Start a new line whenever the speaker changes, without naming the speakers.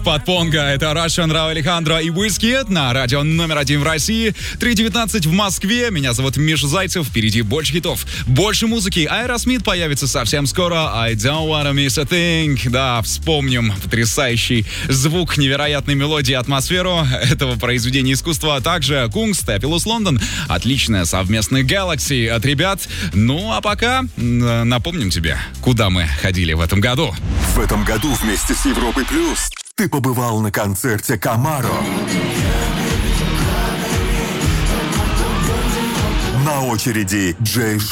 под Понго. Это Russian, Рау Алехандро и Wizkid на радио номер 1 в России. 3:19 в Москве. Меня зовут Миша Зайцев. Впереди больше хитов, больше музыки. Aerosmith появится совсем скоро. I don't wanna miss a thing. Да, вспомним потрясающий звук, невероятной мелодии, атмосферу этого произведения искусства. А также Kungs, Staples London. Отличная совместная Galaxy от ребят. Ну, а пока напомним тебе, куда мы ходили в этом году.
В этом году вместе с Европой Плюс ты побывал на концерте Камаро. На очереди Джей